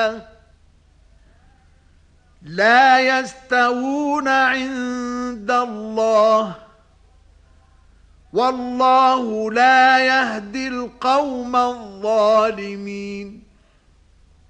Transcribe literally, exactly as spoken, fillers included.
لا يستوون عند الله والله لا يهدي القوم الظالمين.